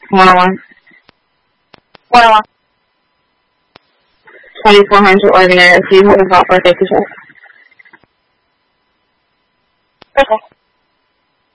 101. 101. 2400 ordinary. Do you have a thought for a safety check? Okay.